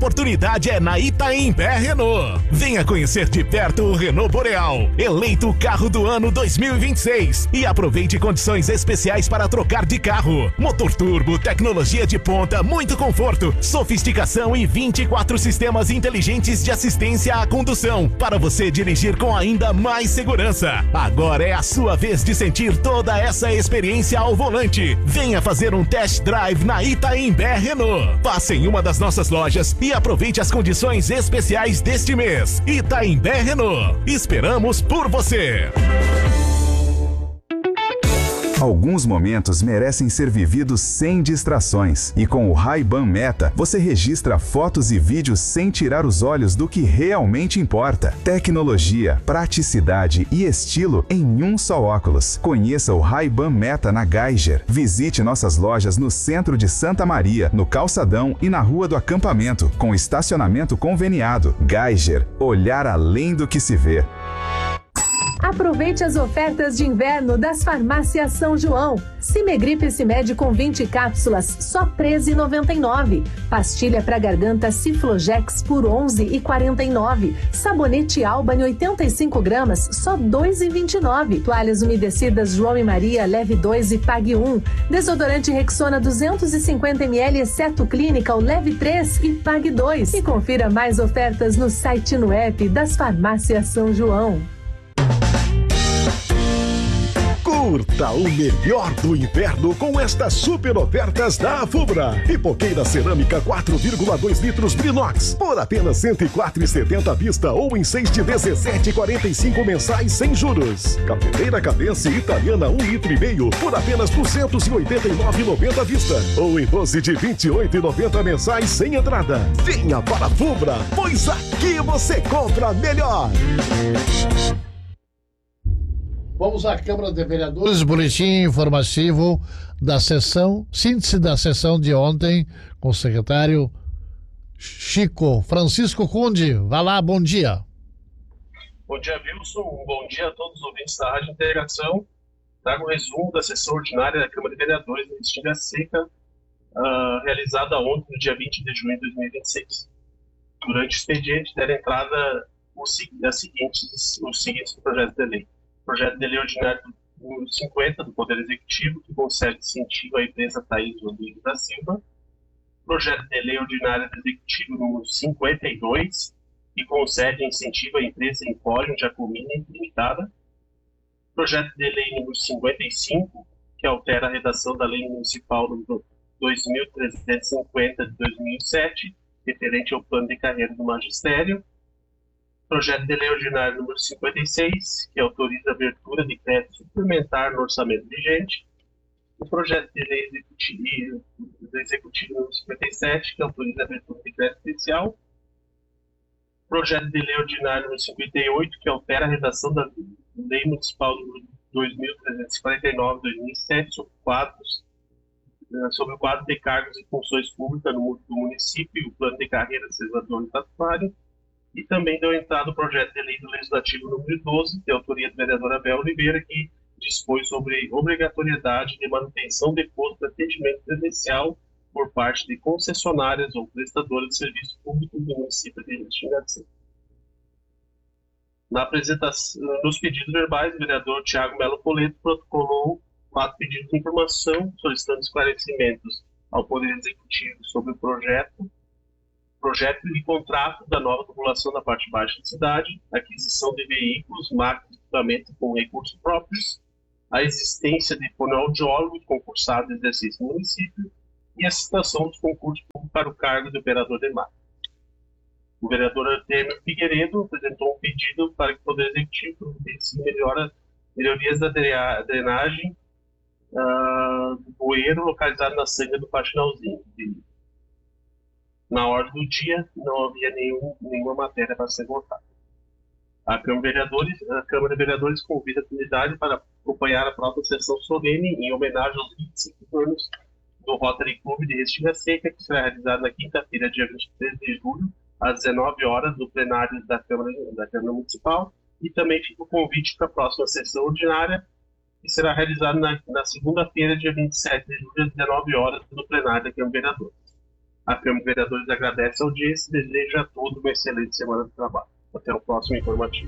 oportunidade é na Itaimbé Renault. Venha conhecer de perto o Renault Boreal, eleito o carro do ano 2026. E aproveite condições especiais para trocar de carro. Motor turbo, tecnologia de ponta, muito conforto, sofisticação e 24 sistemas inteligentes de assistência à condução, para você dirigir com ainda mais segurança. Agora é a sua vez de sentir toda essa experiência ao volante. Venha fazer um test drive na Itaimbé Renault. Passe em uma das nossas lojas e aproveite as condições especiais deste mês. Itaimbé Renault. Esperamos por você. Alguns momentos merecem ser vividos sem distrações. E com o Ray-Ban Meta, você registra fotos e vídeos sem tirar os olhos do que realmente importa. Tecnologia, praticidade e estilo em um só óculos. Conheça o Ray-Ban Meta na Geiger. Visite nossas lojas no centro de Santa Maria, no Calçadão e na Rua do Acampamento, com estacionamento conveniado. Geiger, olhar além do que se vê. Aproveite as ofertas de inverno das farmácias São João. Cimegripe Cimed com 20 cápsulas, só R$ 13,99. Pastilha para garganta Ciflogex por R$ 11,49. Sabonete Albany 85 gramas, só R$ 2,29. Toalhas umedecidas João e Maria, leve 2 e pague 1. Desodorante Rexona 250 ml, exceto Clinical, leve 3 e pague 2. E confira mais ofertas no site e no app das farmácias São João. Curta o melhor do inverno com estas super ofertas da Fubra. Pipoqueira cerâmica 4,2 litros Brinox por apenas R$ 104,70 à vista ou em 6 de 17,45 mensais sem juros. Cafeteira Cadence italiana 1,5 litro por apenas R$ 289,90 à vista ou em 12 de 28,90 mensais sem entrada. Venha para a Fubra, pois aqui você compra melhor. Vamos à Câmara de Vereadores, boletim informativo da sessão, síntese da sessão de ontem com o secretário Chico Francisco Conde. Vá lá, bom dia. Bom dia, Wilson. Bom dia a todos os ouvintes da Rádio Integração. Trago o resumo da sessão ordinária da Câmara de Vereadores da Restinga Seca, realizada ontem, no dia 20 de junho de 2026. Durante o expediente, deram entrada os seguintes projetos de lei. Projeto de lei ordinário número 50 do Poder Executivo, que concede incentivo à empresa Thaís Rodrigues da Silva. Projeto de lei ordinário do Executivo número 52, que concede incentivo à empresa Empório Jacomina Limitada. Projeto de lei número 55, que altera a redação da Lei Municipal número 2.350 de 2007, referente ao plano de carreira do magistério. Projeto de lei ordinário número 56, que autoriza a abertura de crédito suplementar no orçamento vigente. O projeto de lei executivo número 57, que autoriza a abertura de crédito especial. Projeto de lei ordinário número 58, que altera a redação da Lei Municipal número 2.349 de 2007 sobre o quadro de cargos e funções públicas do município e o plano de carreira do servidor estatutário. E também deu entrada o projeto de lei do Legislativo número 12, de autoria do vereador Abel Oliveira, que dispõe sobre obrigatoriedade de manutenção de posto de atendimento presencial por parte de concessionárias ou prestadoras de serviço público do município de Restinga Seca. Na apresentação dos pedidos verbais, o vereador Tiago Melo Poleto protocolou 4 pedidos de informação, solicitando esclarecimentos ao Poder Executivo sobre o projeto de contrato da nova população da parte baixa da cidade, aquisição de veículos, máquinas e equipamentos com recursos próprios, a existência de fonoaudiólogo concursado de exercício no município e a citação dos concursos públicos para o cargo de operador de máquina. O vereador Artemio Figueiredo apresentou um pedido para que o Poder Executivo providencie melhorias da drenagem do bueiro localizado na sanga do Faxinalzinho. Na ordem do dia, não havia nenhuma matéria para ser votada. A Câmara de Vereadores convida a comunidade para acompanhar a próxima sessão solene em homenagem aos 25 anos do Rotary Club de Restinga Seca, que será realizado na quinta-feira, dia 23 de julho, às 19 horas, no plenário da Câmara Municipal. E também fica o convite para a próxima sessão ordinária, que será realizada na segunda-feira, dia 27 de julho, às 19 horas, no plenário da Câmara de Vereadores. A Câmara de Vereadores agradece a audiência e deseja a todos uma excelente semana de trabalho. Até o próximo informativo.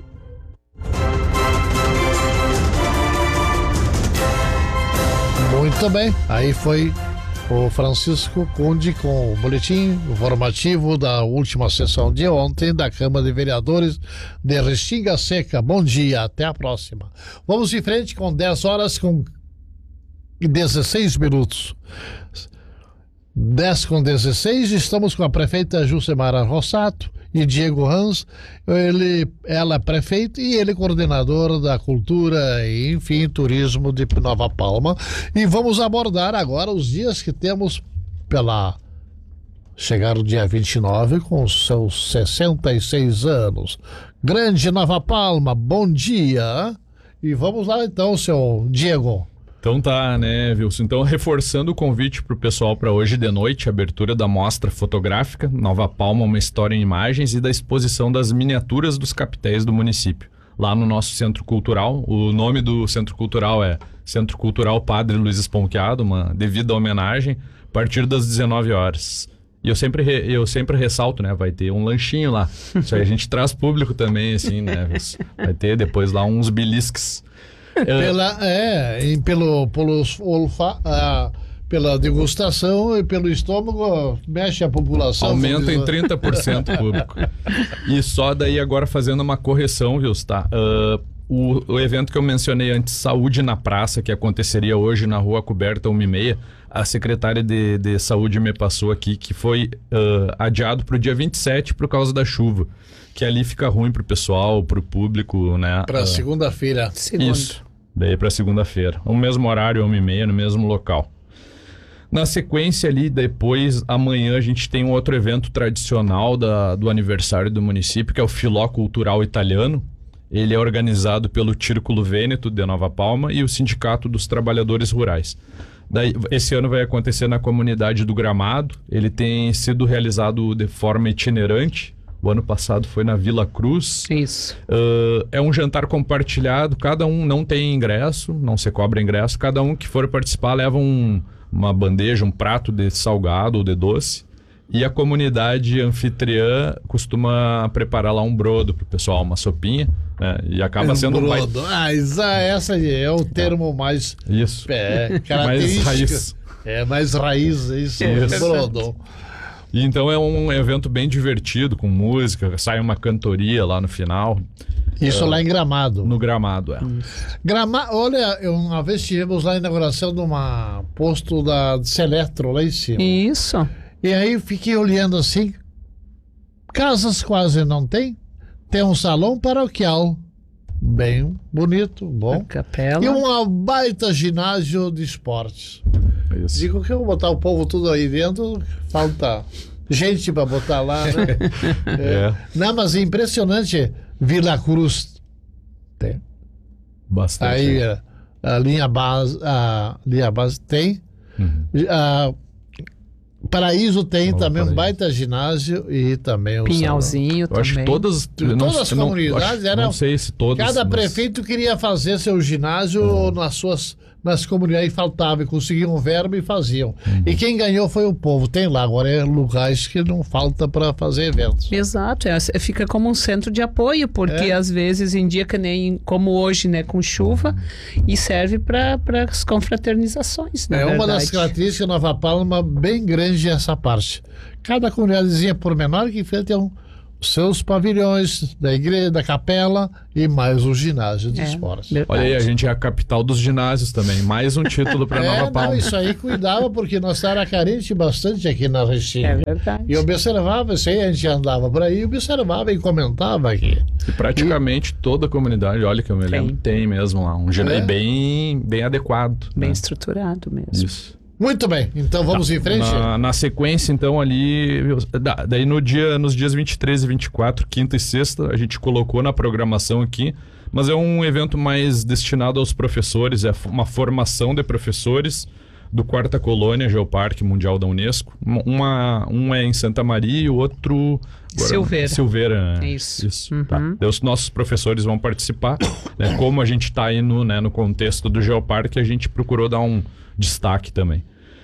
Muito bem, aí foi o Francisco Conde com o boletim informativo da última sessão de ontem da Câmara de Vereadores de Restinga Seca. Bom dia, até a próxima. Vamos em frente com 10 horas com 16 minutos. 10 com 16, estamos com a prefeita Jucemara Rossato e Diego Hans, ela é prefeito e ele coordenador da cultura e, enfim, turismo de Nova Palma. E vamos abordar agora os dias que temos pela... chegar o dia 29 com os seus 66 anos. Grande Nova Palma, bom dia. E vamos lá então, seu Diego. Então tá, né, Wilson? Então, reforçando o convite pro pessoal para hoje de noite, abertura da mostra fotográfica Nova Palma, uma história em imagens, e da exposição das miniaturas dos capitéis do município, lá no nosso Centro Cultural. O nome do Centro Cultural é Centro Cultural Padre Luiz Esponquiado, uma devida homenagem, a partir das 19 horas. E eu sempre ressalto, né, vai ter um lanchinho lá. Isso aí a gente traz público também, assim, né, vai ter depois lá uns belisques. Pela degustação e pelo estômago mexe a população. Aumenta em 30% o público. E só daí agora fazendo uma correção, viu, tá? O evento que eu mencionei antes, Saúde na Praça, que aconteceria hoje na Rua Coberta 1h30, a secretária de Saúde me passou aqui que foi adiado para o dia 27 por causa da chuva. Que ali fica ruim pro pessoal, pro público, né? Para segunda-feira. Isso, daí para segunda-feira. No mesmo horário, 1h30, no mesmo local. Na sequência ali, depois, amanhã a gente tem um outro evento tradicional do aniversário do município, que é o Filó Cultural Italiano. Ele é organizado pelo Círculo Vêneto de Nova Palma e o Sindicato dos Trabalhadores Rurais. Daí, esse ano vai acontecer na comunidade do Gramado. Ele tem sido realizado de forma itinerante. O ano passado foi na Vila Cruz. Isso. É um jantar compartilhado, cada um não tem ingresso, não se cobra ingresso. Cada um que for participar leva uma bandeja, um prato de salgado ou de doce. E a comunidade anfitriã costuma preparar lá um brodo pro pessoal, uma sopinha, né? E acaba sendo um brodo. Essa é o termo mais... Isso. Característico. Mais raiz. Mais raiz, isso. Brodo. E então é um evento bem divertido, com música, sai uma cantoria lá no final. Isso lá em Gramado. No Gramado, Olha, uma vez tivemos lá a inauguração de uma posto da Seletro lá em cima. Isso. E aí fiquei olhando assim, casas quase não tem, tem um salão paroquial, bem bonito, bom. A capela. E um baita ginásio de esportes. Isso. Digo que eu vou botar o povo tudo aí dentro, falta gente para botar lá, né? Não, mas é impressionante. Vila Cruz tem. Bastante. Aí a linha base tem. Paraíso tem também um baita ginásio e também o Pinhalzinho salão. também. Eu acho que todas as comunidades eram. Não sei se todas. Cada prefeito queria fazer seu ginásio nas comunidades que faltava e conseguiam verba e faziam. E quem ganhou foi o povo. Tem lá, agora é lugares que não falta para fazer eventos. Exato, fica como um centro de apoio, porque às vezes em dia que nem como hoje, né, com chuva, e serve para as confraternizações, né? Uma das características de Nova Palma bem grande essa parte. Cada comunidadezinha, por menor que for, tem os seus pavilhões da igreja, da capela e mais o ginásio de esportes. Verdade. Olha aí, a gente é a capital dos ginásios também. Mais um título para Nova Palma. Não, isso aí cuidava, porque nós era carente bastante aqui na Restinga. É verdade. E observava isso aí, a gente andava por aí, observava e comentava aqui. E praticamente toda a comunidade, olha que eu me lembro, tem mesmo lá um ginásio bem adequado. Bem né? estruturado mesmo. Isso. Muito bem, então vamos em frente? Na sequência, então, ali... Daí nos dias 23 e 24, quinta e sexta, a gente colocou na programação aqui, mas é um evento mais destinado aos professores, é uma formação de professores do Quarta Colônia Geoparque Mundial da Unesco. Um é em Santa Maria e o outro... Silveira, né? Isso. Tá. Daí os nossos professores vão participar. Né? Como a gente está aí no contexto do Geoparque, a gente procurou dar um destaque também.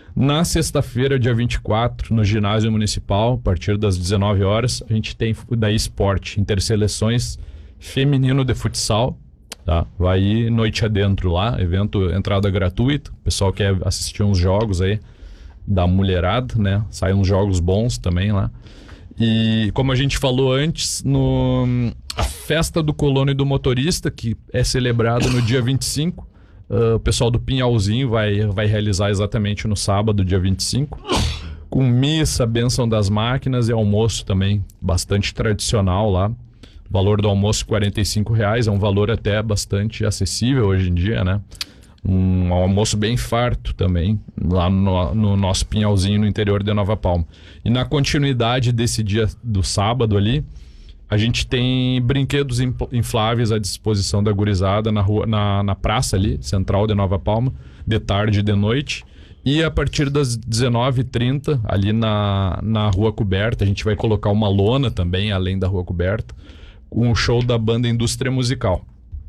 Na sexta-feira, dia 24, no ginásio municipal, a partir das 19 horas, a gente tem daí esporte, interseleções feminino de futsal, tá? Vai ir noite adentro lá, evento, entrada gratuita, o pessoal quer assistir uns jogos aí da mulherada, né? Saem uns jogos bons também lá. E como a gente falou antes, a festa do colono e do motorista, que é celebrada no dia 25, o pessoal do Pinhalzinho vai realizar exatamente no sábado, dia 25, com missa, bênção das máquinas e almoço também, bastante tradicional lá. O valor do almoço R$ 45,00, é um valor até bastante acessível hoje em dia, né? Um almoço bem farto também, lá no nosso Pinhalzinho, no interior de Nova Palma. E na continuidade desse dia do sábado ali, a gente tem brinquedos infláveis à disposição da gurizada na rua, na praça ali, central de Nova Palma, de tarde e de noite. E a partir das 19h30, ali na Rua Coberta, a gente vai colocar uma lona também, além da Rua Coberta, com o show da banda Indústria Musical.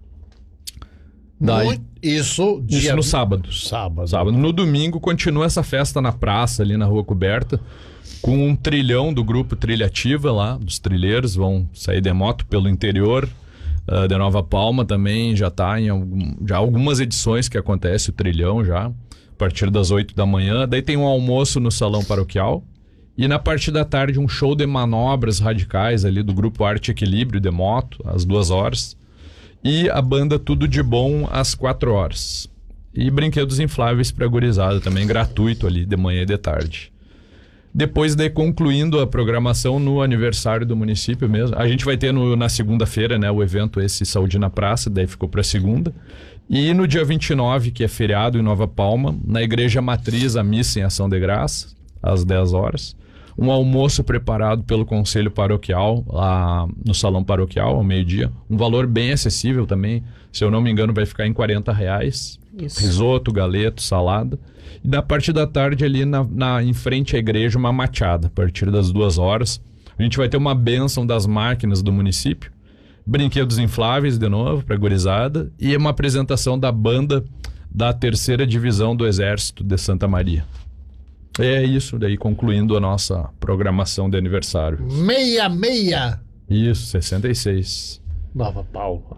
Isso no sábado. Sábado. No domingo continua essa festa na praça, ali na Rua Coberta, com um trilhão do grupo Trilha Ativa lá, dos trilheiros, vão sair de moto pelo interior de Nova Palma também, já está em já algumas edições que acontece o trilhão já, a partir das 8 da manhã. Daí tem um almoço no salão paroquial e na parte da tarde um show de manobras radicais ali do grupo Arte Equilíbrio de moto, às 2 horas. E a banda Tudo de Bom às 4 horas. E brinquedos infláveis para gurizada também, gratuito ali, de manhã e de tarde. Depois, daí, concluindo a programação no aniversário do município mesmo. A gente vai ter na segunda-feira, né, o evento esse Saúde na Praça, daí ficou para segunda. E no dia 29, que é feriado em Nova Palma, na Igreja Matriz, a missa em Ação de Graça, às 10 horas. Um almoço preparado pelo Conselho Paroquial, lá no Salão Paroquial, ao meio-dia. Um valor bem acessível também, se eu não me engano, vai ficar em R$ 40. Isso. Risoto, galeto, salada. E na parte da tarde, ali em frente à igreja, uma machada, a partir das 2 horas. A gente vai ter uma bênção das máquinas do município, brinquedos infláveis de novo, para gurizada, e uma apresentação da banda da 3ª Divisão do Exército de Santa Maria. É isso, daí concluindo a nossa programação de aniversário. 66. Isso, 66. Nova Palma.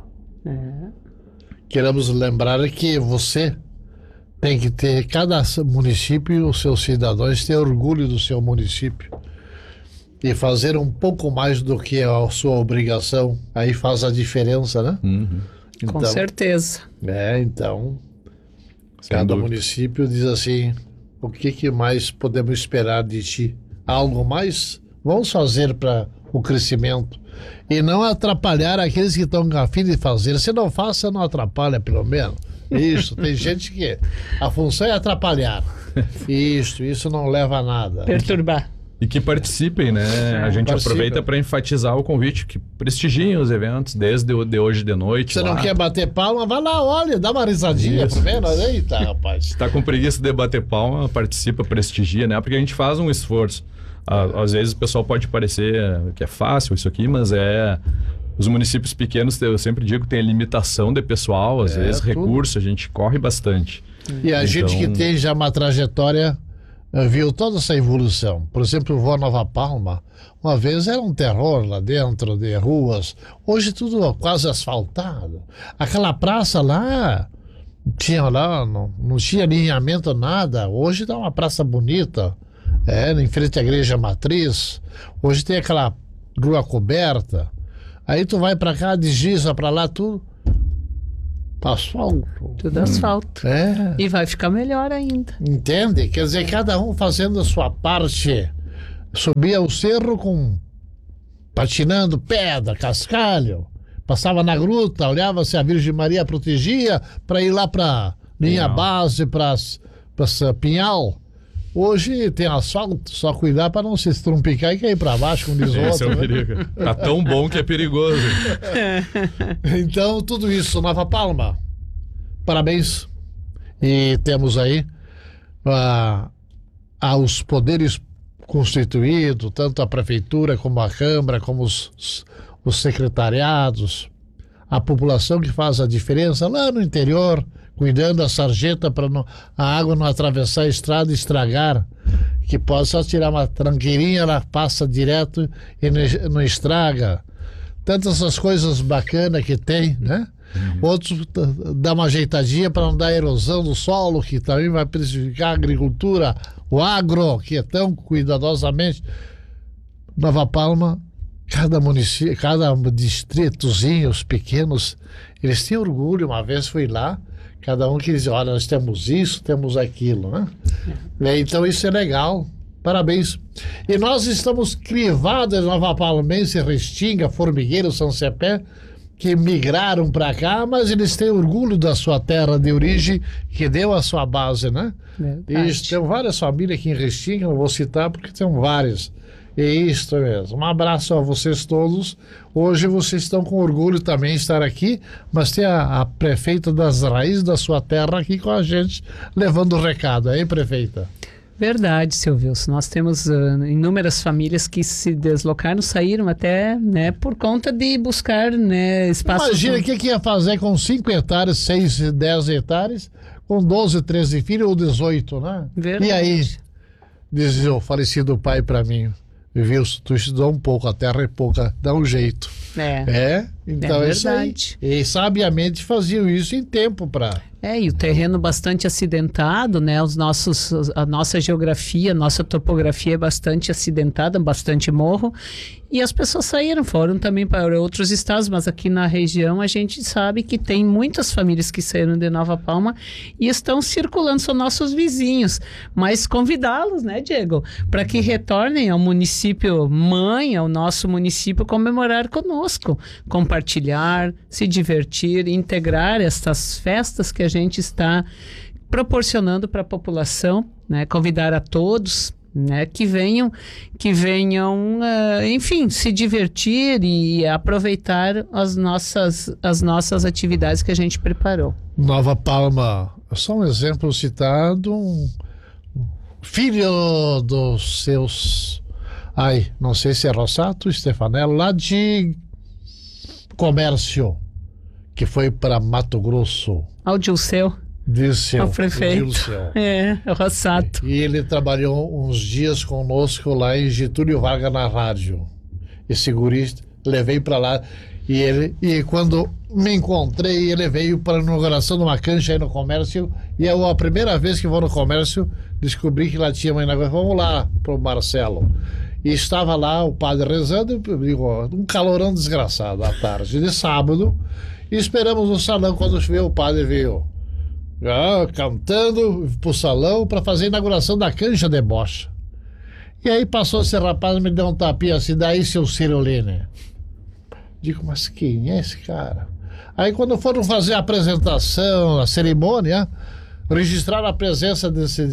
Queremos lembrar que você tem que ter, cada município, os seus cidadãos ter orgulho do seu município e fazer um pouco mais do que a sua obrigação. Aí faz a diferença, né? Uhum. Então, com certeza. Então, sem cada dúvida. município diz assim: o que mais podemos esperar de ti? Algo mais? Vamos fazer para o crescimento. E não atrapalhar aqueles que estão a fim de fazer. Se não faz, você não atrapalha, pelo menos. Isso, tem gente que a função é atrapalhar. Isso não leva a nada. Perturbar. E que participem, né? A gente aproveita para enfatizar o convite, que prestigiem os eventos desde de hoje de noite. Você não quer bater palma? Vai lá, olha, dá uma risadinha primeiro. Eita, rapaz. Se tá com preguiça de bater palma, participa, prestigia, né? Porque a gente faz um esforço. Às vezes o pessoal pode parecer que é fácil isso aqui, mas os municípios pequenos, eu sempre digo, tem a limitação de pessoal, às vezes recurso, a gente corre bastante. E a gente que tem já uma trajetória viu toda essa evolução. Por exemplo, eu vou a Nova Palma, uma vez era um terror lá dentro de ruas, hoje tudo quase asfaltado. Aquela praça lá, não tinha alinhamento, nada. Hoje tá uma praça bonita, em frente à Igreja Matriz. Hoje tem aquela Rua Coberta. Aí tu vai pra cá, desliza pra lá, tudo asfalto. Tudo asfalto. E vai ficar melhor ainda. Entende? Quer dizer, cada um fazendo a sua parte. Subia o cerro patinando pedra, cascalho. Passava na gruta, olhava se a Virgem Maria protegia para ir lá pra linha base, pra Pinhal. Hoje tem asfalto, só cuidar para não se estrumpicar e cair para baixo, como diz o outro. Esse é o perigo. Tá tão bom que é perigoso. Então, tudo isso, Nova Palma. Parabéns. E temos aí os poderes constituídos, tanto a prefeitura como a Câmara, como os secretariados, a população que faz a diferença lá no interior, cuidando da sarjeta para a água não atravessar a estrada e estragar, que pode só tirar uma tranqueirinha, ela passa direto e não estraga. Tantas essas coisas bacanas que tem, né? Outros dá uma ajeitadinha para não dar erosão do solo, que também vai prejudicar a agricultura, o agro, que é tão cuidadosamente. Nova Palma, cada município, cada distritozinho, os pequenos, eles têm orgulho. Uma vez fui lá, cada um que diz, olha, nós temos isso, temos aquilo, né? Então isso é legal, parabéns. E nós estamos crivados em Nova Palmense, Restinga, Formigueiro, São Cepé, que migraram para cá, mas eles têm orgulho da sua terra de origem, que deu a sua base, né? E tem várias famílias aqui em Restinga, não vou citar porque tem várias. É isso mesmo. Um abraço a vocês todos. Hoje vocês estão com orgulho também de estar aqui, mas tem a prefeita das raízes da sua terra aqui com a gente, levando o recado, hein, prefeita? Verdade, seu Wilson. Nós temos inúmeras famílias que se deslocaram, saíram até, né, por conta de buscar, né, espaços... Imagina o que ia fazer com 5 hectares, 6, 10 hectares, com 12, 13 filhos ou 18, né? Verdade. E aí, dizia o falecido pai para mim, Wilson, tu estudou um pouco, a terra é pouca, dá um jeito. Então é isso aí. E sabiamente faziam isso em tempo para... E o terreno bastante acidentado, né? A nossa geografia, a nossa topografia é bastante acidentada, bastante morro. E as pessoas foram também para outros estados, mas aqui na região a gente sabe que tem muitas famílias que saíram de Nova Palma e estão circulando, são nossos vizinhos. Mas convidá-los, né, Diego, para que retornem ao município mãe, ao nosso município, comemorar conosco, compartilhar, se divertir, integrar estas festas que a gente está proporcionando para a população, né? Convidar a todos, né, que venham, enfim, se divertir e aproveitar as nossas atividades que a gente preparou. Nova Palma, só um exemplo citado, um filho dos seus, não sei se é Rossato, Stefanello, lá de Comércio, que foi para Mato Grosso. Ao Dilceu. Dilceu. O prefeito. O Rossato. E ele trabalhou uns dias conosco lá em Getúlio Vargas na rádio. Esse guri, levei para lá. E quando me encontrei, ele veio para a inauguração de uma cancha aí no Comércio. E eu, a primeira vez que vou no Comércio, descobri que lá tinha uma inauguração. Vamos lá pro Marcelo. E estava lá o padre rezando, um calorão desgraçado à tarde de sábado. E esperamos no salão. Quando veio o padre, veio cantando pro salão para fazer a inauguração da cancha de bocha. E aí passou esse rapaz, me deu um tapinha assim, daí seu Cirolene. Digo, mas quem é esse cara? Aí quando foram fazer a apresentação, a cerimônia, registraram a presença desse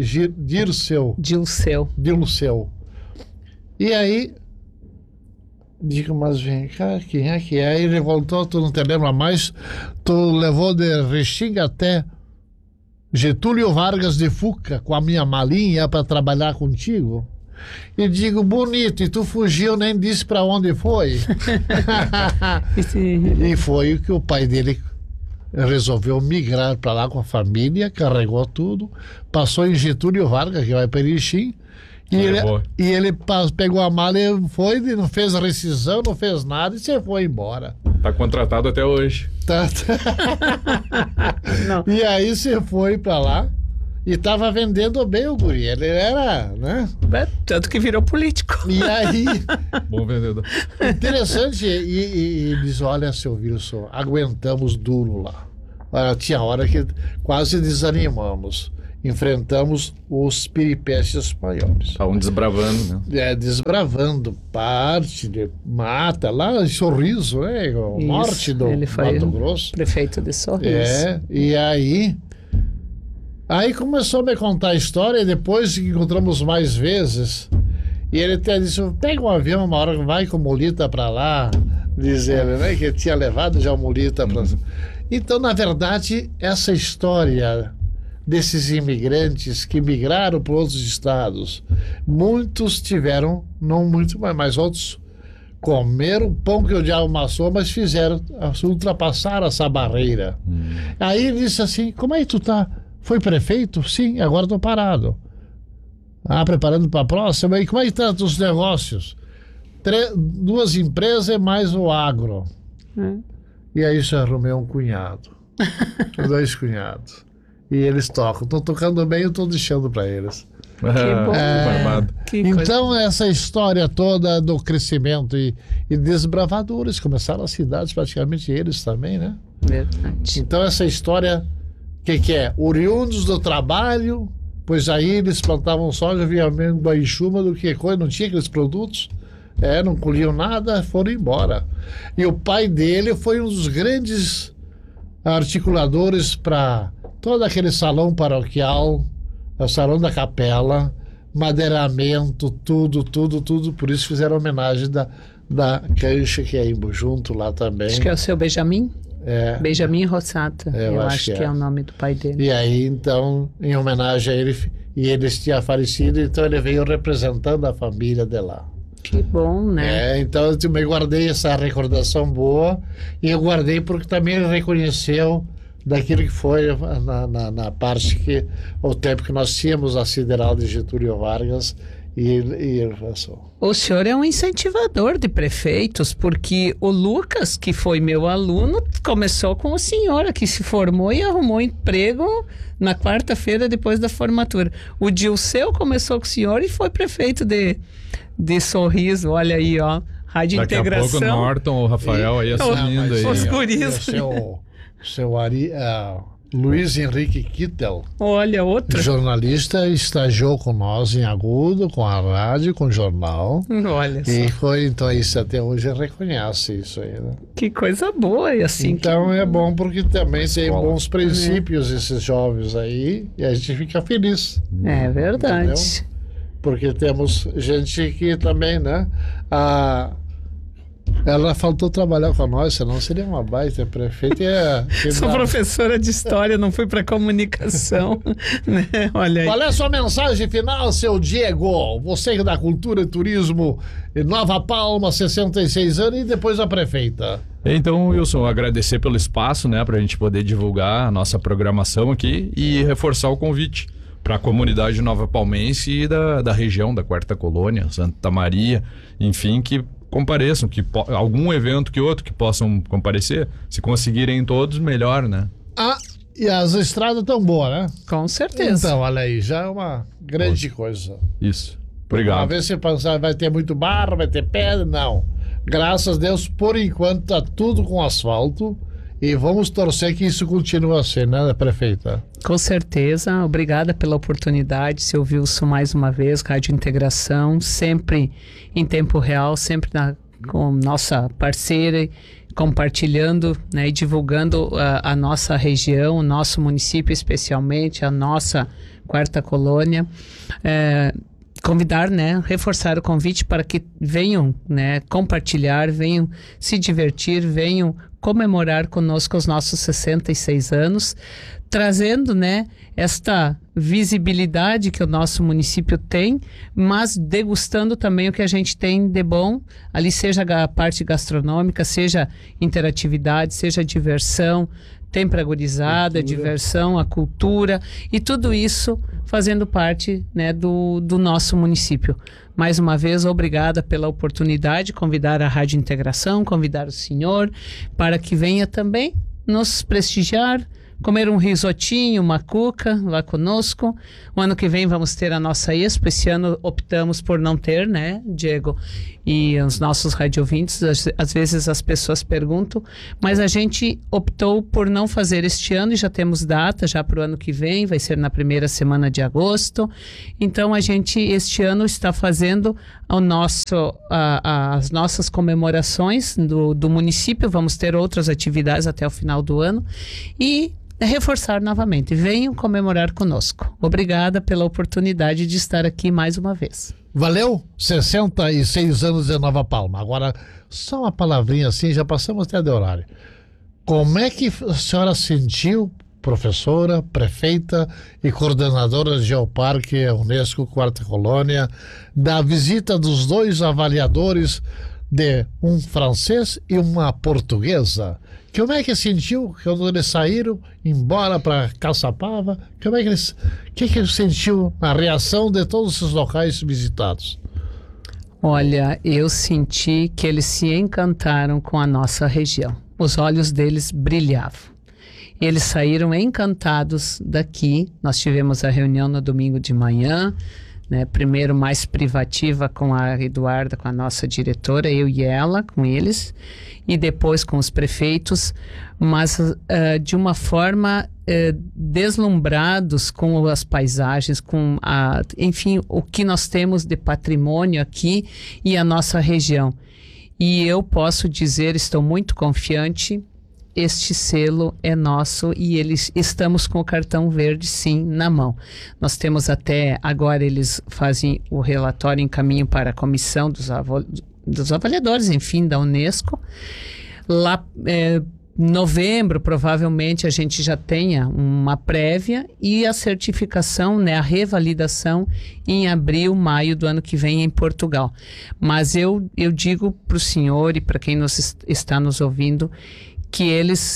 Dilceu. E aí, digo, mas vem cá, quem é que é? Aí ele voltou, tu não te lembra mais? Tu levou de Restinga até Getúlio Vargas de Fuca com a minha malinha para trabalhar contigo? E digo, bonito, e tu fugiu, nem disse para onde foi. E foi o que o pai dele resolveu migrar para lá com a família, carregou tudo, passou em Getúlio Vargas, que vai para Erechim. E ele pegou a mala e foi, não fez rescisão, não fez nada e você foi embora. Tá contratado até hoje. E aí você foi pra lá e tava vendendo bem o guri. Ele era, né? Tanto que virou político. E aí... Bom vendedor. Interessante. E diz, olha, seu Wilson, aguentamos duro lá. Olha, tinha hora que quase desanimamos. Enfrentamos os peripécias maiores. Estavam desbravando, né? Desbravando parte de mata, lá em Sorriso, né? O norte do Mato Grosso. Prefeito de Sorriso. E aí começou a me contar a história, e depois encontramos mais vezes. E ele até disse, pega um avião, uma hora vai com mulita para lá, diz ele, né? Que tinha levado já o mulita para... Então, na verdade, essa história desses imigrantes que migraram para outros estados, muitos tiveram, não muito, mas outros comeram o pão que o diabo amassou, mas ultrapassaram essa barreira. Aí ele disse assim, como é que tu tá? Foi prefeito? Sim, agora tô parado. Preparando para a próxima. E como é que tá os negócios? 2 empresas e mais o agro. E aí eu arrumei um cunhado. 2 cunhados. E eles tocam. Estão tocando bem, eu estou deixando para eles. Que bom. Barbado. Então, essa história toda do crescimento e desbravadores, começaram as cidades, praticamente eles também, né? Verdade. Então, essa história, que é? Oriundos do trabalho, pois aí eles plantavam soja, via mesmo baixuma do que coisa, não tinha aqueles produtos, não colhiam nada, foram embora. E o pai dele foi um dos grandes articuladores para todo aquele salão paroquial, o salão da capela, madeiramento, tudo, por isso fizeram homenagem da cancha que é junto lá também. Acho que é o seu Benjamin. Benjamin Rossata, eu acho que é o nome do pai dele. E aí, então, em homenagem a ele, e eles tinham falecido, então ele veio representando a família de lá. Que bom, né? Então eu também guardei essa recordação boa, e eu guardei porque também ele reconheceu daquilo que foi na parte que o tempo que nós tínhamos a Sideral de Getúlio Vargas. E ele passou. O senhor é um incentivador de prefeitos, porque o Lucas, que foi meu aluno, começou com o senhor, que se formou e arrumou emprego na quarta-feira depois da formatura. O Dilceu começou com o senhor e foi prefeito de Sorriso. Olha aí, ó, Rádio Daqui Integração. Daqui a pouco o Norton, o Rafael aí assumindo aí. Os guris. Seu Luiz Henrique Kittel, olha, outro jornalista, estagiou com nós em Agudo, com a rádio, com o jornal. Olha só. E foi, então, isso até hoje reconhece isso aí, né? Que coisa boa, e assim. Então é bom porque também tem bons princípios esses jovens aí, e a gente fica feliz. É verdade. Entendeu? Porque temos gente que também, né? Ela faltou trabalhar com nós, senão seria uma baita prefeita. Sou professora de história, não fui para comunicação. Né? Olha aí. Qual é a sua mensagem final, seu Diego? Você da Cultura e Turismo em Nova Palma, 66 anos, e depois a prefeita. Então, Wilson, agradecer pelo espaço, né, para a gente poder divulgar a nossa programação aqui e reforçar o convite para a comunidade nova palmense e da região da Quarta Colônia, Santa Maria, enfim, que compareçam, que algum evento que outro que possam comparecer, se conseguirem todos, melhor, né? E as estradas estão boas, né? Com certeza. Então, olha aí, já é uma grande coisa. Isso. Obrigado. Uma vez você pensar, vai ter muito barro, vai ter pedra, não. Graças a Deus, por enquanto, tá tudo com asfalto. E vamos torcer que isso continue assim, né, prefeita? Com certeza. Obrigada pela oportunidade. Se ouviu isso mais uma vez, Rádio Integração, sempre em tempo real, sempre com nossa parceira, compartilhando, né, e divulgando a nossa região, o nosso município, especialmente a nossa Quarta Colônia. Convidar, né, reforçar o convite para que venham, né, compartilhar, venham se divertir, venham comemorar conosco os nossos 66 anos, trazendo, né, esta visibilidade que o nosso município tem, mas degustando também o que a gente tem de bom, ali seja a parte gastronômica, seja interatividade, seja diversão, tem pra gurizada, diversão, a cultura e tudo isso fazendo parte, né, do nosso município. Mais uma vez, obrigada pela oportunidade, convidar a Rádio Integração, convidar o senhor para que venha também nos prestigiar, comer um risotinho, uma cuca lá conosco. O ano que vem vamos ter a nossa expo. Esse ano optamos por não ter, né, Diego? E os nossos radiovintes, às vezes as pessoas perguntam, mas a gente optou por não fazer este ano e já temos data já para o ano que vem, vai ser na primeira semana de agosto. Então a gente este ano está fazendo as nossas comemorações do município. Vamos ter outras atividades até o final do ano e reforçar novamente, venham comemorar conosco. Obrigada pela oportunidade de estar aqui mais uma vez. Valeu, 66 anos de Nova Palma. Agora, só uma palavrinha assim, já passamos até de horário. Como é que a senhora sentiu, professora, prefeita e coordenadora de Geoparque Unesco Quarta Colônia, da visita dos 2 avaliadores de um francês e uma portuguesa. Como é que sentiu quando eles saíram embora para Caçapava? Como é que eles, que eles sentiu a reação de todos esses locais visitados? Olha, eu senti que eles se encantaram com a nossa região. Os olhos deles brilhavam. Eles saíram encantados daqui. Nós tivemos a reunião no domingo de manhã, né? Primeiro mais privativa com a Eduarda, com a nossa diretora, eu e ela, com eles, e depois com os prefeitos, mas de uma forma deslumbrados com as paisagens, com enfim, o que nós temos de patrimônio aqui e a nossa região. E eu posso dizer, estou muito confiante, este selo é nosso e estamos com o cartão verde, sim, na mão. Nós temos até, agora eles fazem o relatório em caminho para a comissão dos avaliadores, enfim, da Unesco. Lá, novembro, provavelmente, a gente já tenha uma prévia e a certificação, né, a revalidação em abril, maio do ano que vem em Portugal. Mas eu digo para o senhor e para quem está nos ouvindo, que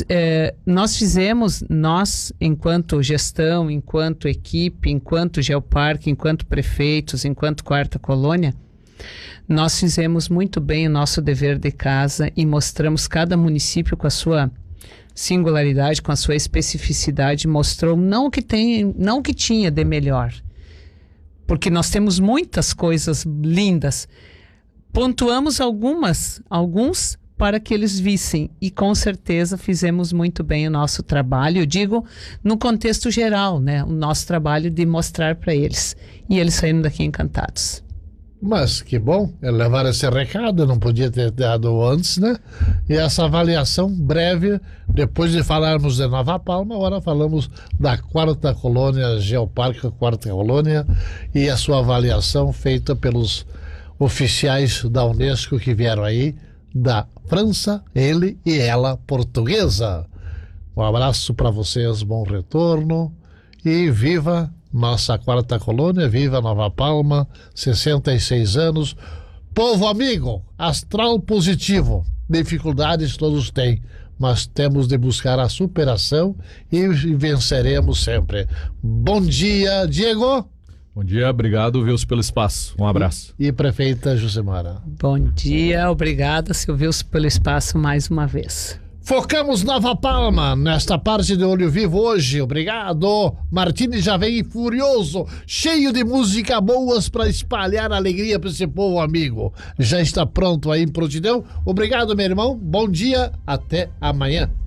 nós, enquanto gestão, enquanto equipe, enquanto Geoparque, enquanto prefeitos, enquanto Quarta Colônia, nós fizemos muito bem o nosso dever de casa e mostramos cada município com a sua singularidade, com a sua especificidade, mostrou não o que tinha de melhor, porque nós temos muitas coisas lindas, pontuamos alguns para que eles vissem, e com certeza fizemos muito bem o nosso trabalho, eu digo no contexto geral, né? O nosso trabalho de mostrar para eles, e eles saíram daqui encantados. Mas que bom levar esse recado, não podia ter dado antes, né? E essa avaliação breve, depois de falarmos de Nova Palma, agora falamos da Quarta Colônia, Geoparque Quarta Colônia, e a sua avaliação feita pelos oficiais da Unesco que vieram aí, da França, ele e ela portuguesa. Um abraço para vocês, bom retorno e viva nossa Quarta Colônia, viva Nova Palma, 66 anos. Povo amigo, astral positivo, dificuldades todos têm, mas temos de buscar a superação e venceremos sempre. Bom dia, Diego. Bom dia, obrigado, Wilson, pelo espaço. Um abraço. E prefeita Josemara. Bom dia, obrigada, Silvio, pelo espaço mais uma vez. Focamos Nova Palma nesta parte de Olho Vivo hoje. Obrigado. Martini já vem furioso, cheio de música boas para espalhar alegria para esse povo amigo. Já está pronto aí em prontidão. Obrigado, meu irmão. Bom dia. Até amanhã.